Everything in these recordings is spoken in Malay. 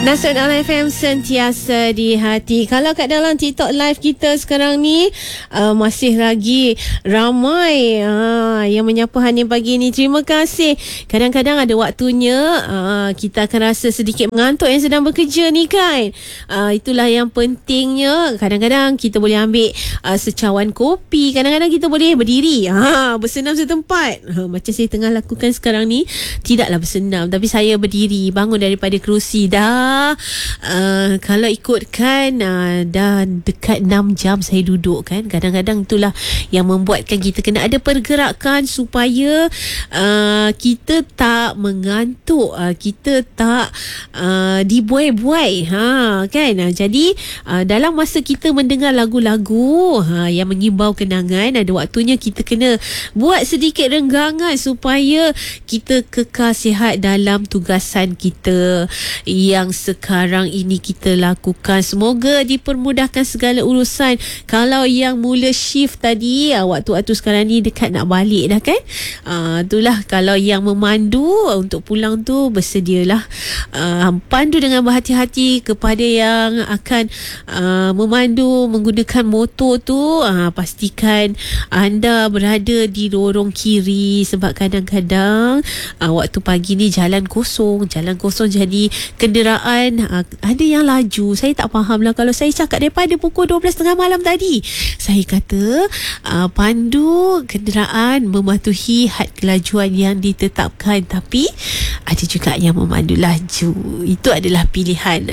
Nasional FM sentiasa di hati. Kalau kat dalam TikTok live kita sekarang ni masih lagi ramai yang menyapa Hanim pagi ni. Terima kasih. Kadang-kadang ada waktunya kita akan rasa sedikit mengantuk yang sedang bekerja ni kan. Itulah yang pentingnya. Kadang-kadang kita boleh ambil secawan kopi. Kadang-kadang kita boleh berdiri bersenam setempat. Macam saya tengah lakukan sekarang ni. Tidaklah bersenam, tapi saya berdiri, bangun daripada kerusi. Kalau ikutkan dah dekat 6 jam saya duduk kan. Kadang-kadang itulah yang membuatkan kita kena ada pergerakan supaya kita tak mengantuk, kita tak dibuai-buai kan. Jadi dalam masa kita mendengar lagu-lagu yang mengimbau kenangan, ada waktunya kita kena buat sedikit renggangan supaya kita kekal sihat dalam tugasan kita yang sekarang ini kita lakukan. Semoga dipermudahkan segala urusan. Kalau yang mula shift tadi, waktu-waktu sekarang ni dekat nak balik dah kan. Itulah, kalau yang memandu untuk pulang tu, bersedialah pandu dengan berhati-hati. Kepada yang akan memandu menggunakan motor tu, pastikan anda berada di lorong kiri, sebab kadang-kadang waktu pagi ni jalan kosong jadi kenderaan ada yang laju. Saya tak faham lah. Kalau saya cakap daripada pukul 12.30 malam tadi, saya kata pandu kenderaan mematuhi had kelajuan yang ditetapkan, tapi ada juga yang memandu laju. Itu adalah pilihan.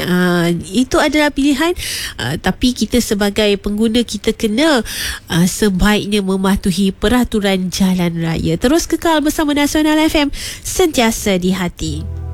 Tapi kita sebagai pengguna, kita kena sebaiknya mematuhi peraturan jalan raya. Terus kekal bersama Nasional FM, sentiasa di hati.